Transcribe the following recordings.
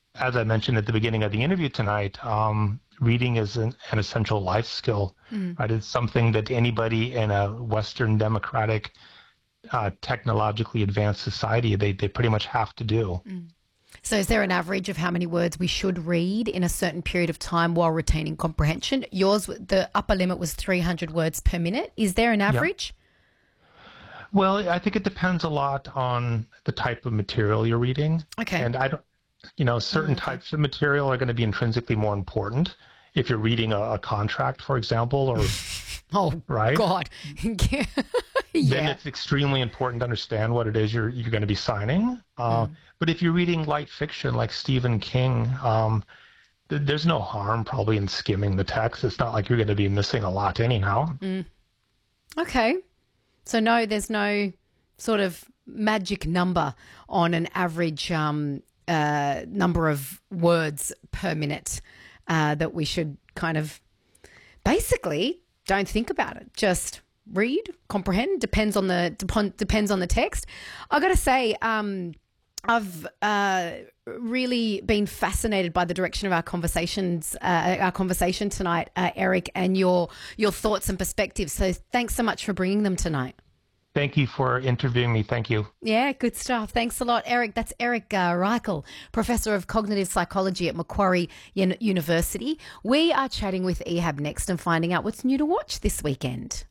as I mentioned at the beginning of the interview tonight, reading is an essential life skill, right? It's something that anybody in a Western democratic, technologically advanced society, they pretty much have to do. So is there an average of how many words we should read in a certain period of time while retaining comprehension? Yours, the upper limit was 300 words per minute. Is there an average? Well, I think it depends a lot on the type of material you're reading. Okay. And I don't, certain types of material are going to be intrinsically more important. If you're reading a contract, for example, or Oh, right, God. then it's extremely important to understand what it is you're going to be signing. But if you're reading light fiction like Stephen King, there's no harm probably in skimming the text. It's not like you're going to be missing a lot anyhow. Okay. So no, there's no sort of magic number on an average number of words per minute that we should kind of basically don't think about it. Just read, comprehend, depends on the text. I got to say, I've really been fascinated by the direction of our conversation tonight, Eric, and your thoughts and perspectives. So thanks so much for bringing them tonight. Thank you for interviewing me. Thank you. Yeah, good stuff. Thanks a lot, Eric. That's Eric Reichel, Professor of Cognitive Psychology at Macquarie University. We are chatting with Ehab next and finding out what's new to watch this weekend.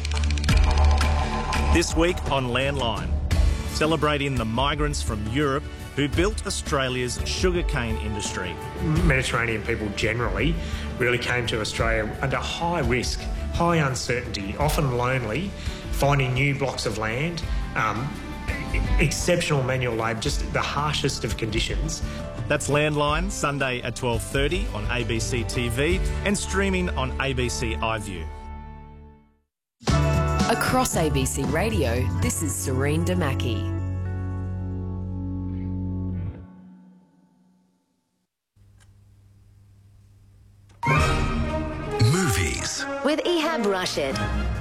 This week on Landline, celebrating the migrants from Europe who built Australia's sugarcane industry. Mediterranean people generally really came to Australia under high risk, high uncertainty, often lonely, finding new blocks of land, exceptional manual labour, just the harshest of conditions. That's Landline, Sunday at 12:30 on ABC TV and streaming on ABC iView. Across ABC Radio, this is Serene Damaki. Movies with Ehab Rashid.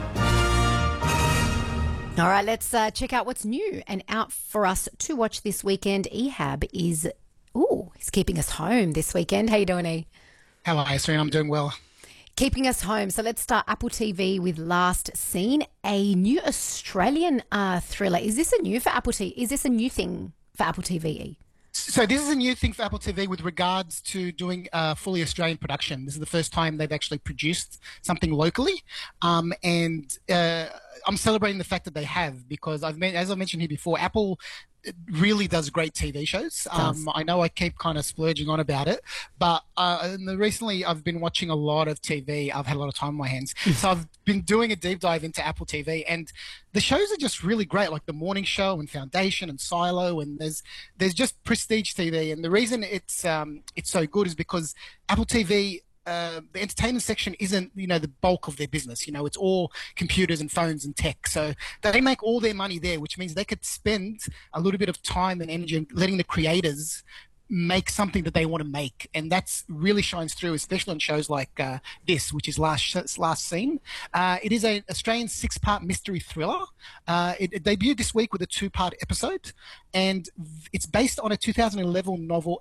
All right, let's check out what's new and out for us to watch this weekend. Ehab is, he's keeping us home this weekend. How you doing, E? Hello, Serene. I'm doing well. Keeping us home. So let's start Apple TV with Last Seen, a new Australian thriller. Is this a new for Apple TV? Is this a new thing for Apple TV? So this is a new thing for Apple TV with regards to doing a fully Australian production. This is the first time they've actually produced something locally. And I'm celebrating the fact that they have, because as I mentioned here before, Apple really does great TV shows. I know I keep kind of splurging on about it, but recently I've been watching a lot of TV. I've had a lot of time on my hands. So I've been doing a deep dive into Apple TV, and the shows are just really great, like The Morning Show and Foundation and Silo, and there's just prestige TV. And the reason it's so good is because Apple TV, the entertainment section isn't, the bulk of their business. It's all computers and phones and tech. So they make all their money there, which means they could spend a little bit of time and energy letting the creators make something that they want to make. And that's really shines through, especially on shows like this, which is Last Seen. It is an Australian 6-part mystery thriller. It debuted this week with a 2-part episode, and it's based on a 2011 novel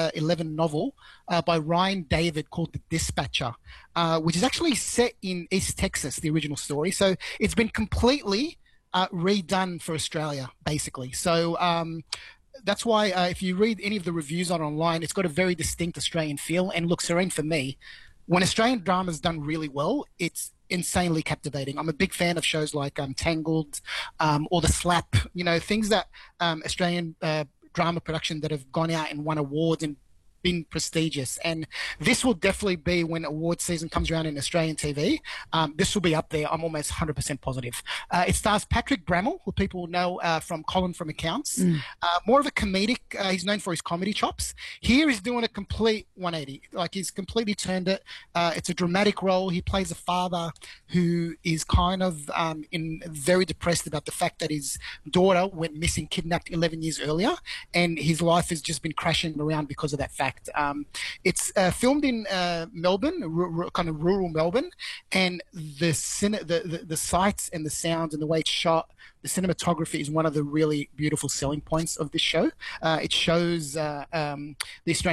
by Ryan David called The Dispatcher, which is actually set in East Texas, the original story. So it's been completely redone for Australia, basically. So that's why if you read any of the reviews online, it's got a very distinct Australian feel. And look, Serene, for me, when Australian drama is done really well, it's insanely captivating. I'm a big fan of shows like Tangled or The Slap, things that Australian drama production that have gone out and won awards and been prestigious. And this will definitely be, when award season comes around in Australian TV, this will be up there. I'm almost 100% positive. It stars Patrick Brammall, who people know from Colin from Accounts. More of a comedic, he's known for his comedy chops. Here he's doing a complete 180. Like, he's completely turned it. It's a dramatic role. He plays a father who is kind of very depressed about the fact that his daughter went missing, kidnapped 11 years earlier, and his life has just been crashing around because of that fact. It's filmed in Melbourne, kind of rural Melbourne, and the sights and the sounds and the way it's shot, the cinematography is one of the really beautiful selling points of this show. It shows the Australian